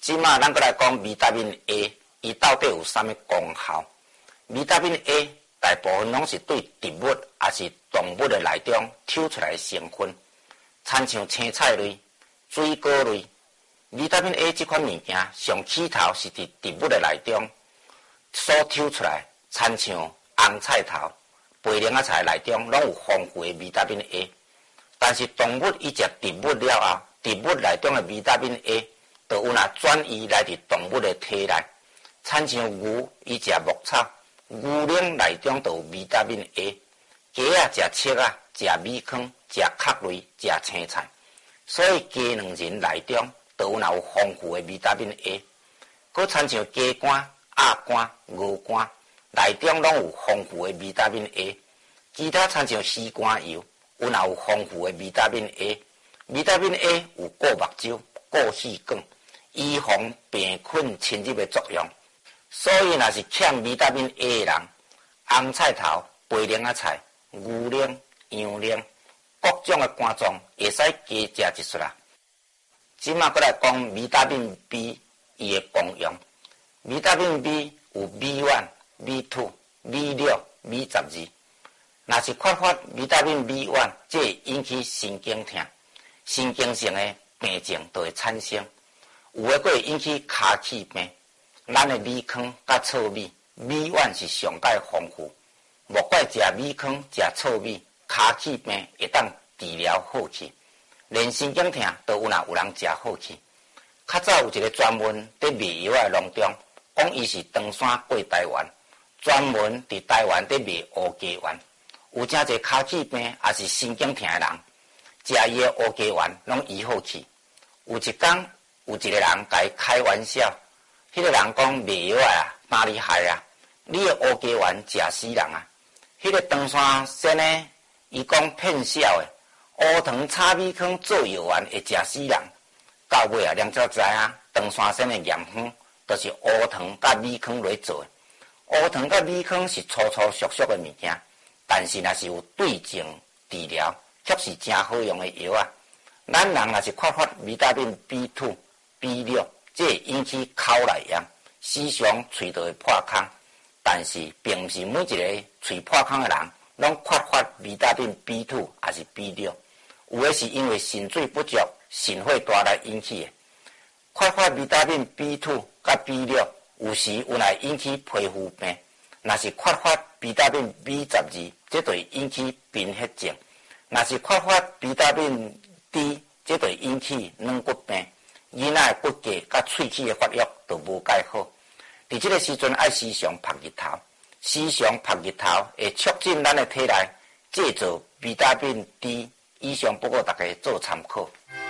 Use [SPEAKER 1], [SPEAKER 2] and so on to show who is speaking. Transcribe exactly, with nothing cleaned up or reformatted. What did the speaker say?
[SPEAKER 1] 即马咱搁来讲维他命 A， 伊到底有啥物功效？维他命 A 大部分拢是对植物也是动物的内中抽出来的成分，亲像青菜类、水果类。维他命 A 这款物件上起头是伫植物的内中所抽出来，亲像红菜头、白莲仔菜内中拢有丰富的维他命 A。但是动物伊食植物了后，植物内中的维他命 A 就有若转移来伫动物的体内，亲像牛伊食牧草，牛奶内中就有维他命 A。鸡仔食切仔、食米糠、食壳类、食青菜，所以鸡卵仁内中就有若有丰富的维他命 A。佮亲像鸡肝、鸭肝、鹅肝内中拢有丰富的维他命 A。其他亲像丝瓜油有若有丰富的维他命 A。维他命 A 有固目睭、固细管、预防病菌侵入的作用。所以若是欠维他命 A 的人，红菜头、白莲仔菜、牛奶、羊奶，各种的肝脏会使加食一撮啦。即马过来讲维他命 B 伊的功用。维他命 B 有 B 一、B 二、B 六、B 十二。若是缺乏维他命 B 一， 这会引起神经痛、神经性的病症就会产生。有的佫会引起骹气病。咱的米糠甲糙米 B 一 是上界丰富。莫怪食米糠、食糙米，骹气病会当治疗好去，连神经痛都有若有人食好去。较早有一个专门伫卖药的农中，讲伊是长山过台湾，专门伫台湾伫卖乌鸡丸。有真侪骹气病也是神经痛的人，食伊的乌鸡丸拢医好去。有一天，有一个人甲伊开玩笑，迄、那个人讲卖药的啊，哪里害啊？你的乌鸡丸食死人啊！迄个长山仙呢，伊讲骗笑的，乌糖炒米糠做药丸会食死人。到尾啊，人才知影，长山仙的验方就是乌糖甲米糠来做的。乌糖甲米糠是粗粗俗俗的物件，但是若是有对症治疗，却是真好用的药啊。咱人若是缺乏维他命 B 二、B 六，这会引起口内炎，时常喙就会破空。但是，并不是每一个喙破空的人拢缺乏维他命 B 二还是 B 六，有的是因为肾水不足、肾血大来引起的。缺乏维他命 B 二甲 B 六，有时有来引起皮肤病。若是缺乏维他命 B 十二，这就会引起贫血症。若是缺乏维他命 D， 这就会引起软骨病。囡仔的骨骼甲喙齿的发育都无介好。伫这个时阵，爱时常晒日头，时常晒日头会促进咱的体内制造维他命 D。以上不过大家做参考。